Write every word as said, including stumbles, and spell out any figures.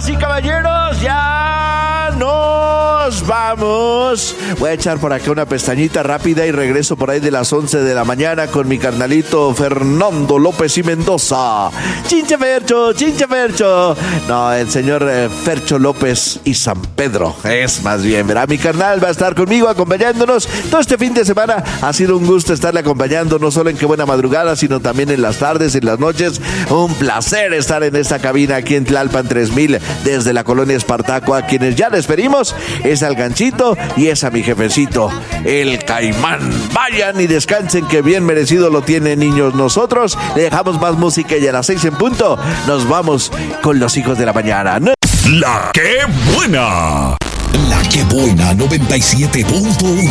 Damas y caballeros, ya nos vamos. Voy a echar por acá una pestañita rápida y regreso por ahí de las once de la mañana con mi carnalito Fernando López y Mendoza. Chinche Fercho, Chinche Fercho. No, el señor eh, Fercho López y San Pedro. Es más bien, verá, mi carnal va a estar conmigo acompañándonos todo este fin de semana. Ha sido un gusto estarle acompañando, no solo en Qué Buena Madrugada, sino también en las tardes, en las noches. Un placer estar en esta cabina aquí en Tlalpan tres mil, desde la colonia Espartaco. A quienes ya despedimos es al Ganchito y es a mi jefecito, el Caimán. Vayan y descansen, que bien merecido lo tienen, niños. Nosotros le dejamos más música y a las seis en punto nos vamos con los hijos de la mañana. No- La Qué Buena. La Qué Buena noventa y siete punto uno.